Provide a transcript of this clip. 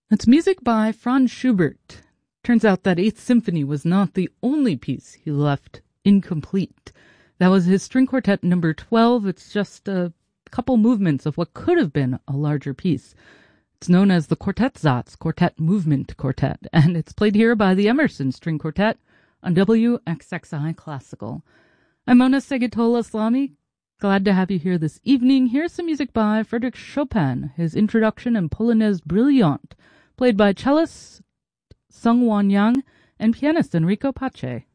It's music by Franz Schubert. Turns out that Eighth Symphony was not the only piece he left incomplete. That was his string quartet number 12. It's just a couple movements of what could have been a larger piece. It's known as the Quartet Quartet Movement Quartet, and it's played here by the Emerson String Quartet on WXXI Classical. I'm Mona Segetola-Islami. Glad to have you here this evening. Here's some music by Frédéric Chopin, his introduction in Polonaise Brillante, played by cellist Sung Won Yang and pianist Enrico Pace.